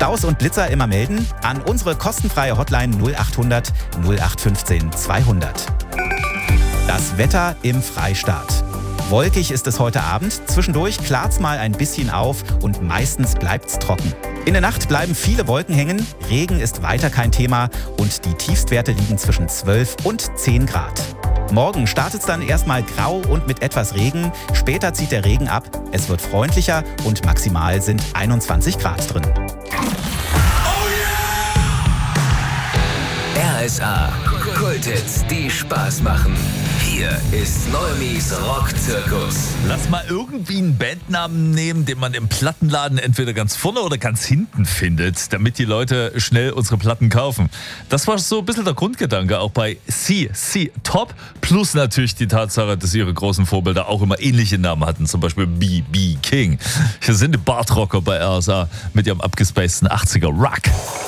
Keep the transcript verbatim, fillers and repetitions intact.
Staus und Blitzer immer melden an unsere kostenfreie Hotline null acht hundert null acht fünfzehn zweihundert. Das Wetter im Freistaat. Wolkig ist es heute Abend, zwischendurch klart's mal ein bisschen auf und meistens bleibt's trocken. In der Nacht bleiben viele Wolken hängen, Regen ist weiter kein Thema und die Tiefstwerte liegen zwischen zwölf und zehn Grad. Morgen startet es dann erstmal grau und mit etwas Regen, später zieht der Regen ab, es wird freundlicher und maximal sind einundzwanzig Grad drin. R S A, Kulthits, die Spaß machen. Hier ist Neumis Rockzirkus. Lass mal irgendwie einen Bandnamen nehmen, den man im Plattenladen entweder ganz vorne oder ganz hinten findet, damit die Leute schnell unsere Platten kaufen. Das war so ein bisschen der Grundgedanke auch bei C C Top, plus natürlich die Tatsache, dass ihre großen Vorbilder auch immer ähnliche Namen hatten, zum Beispiel B B King. Hier sind die Bartrocker bei R S A mit ihrem abgespaceden achtziger Rock.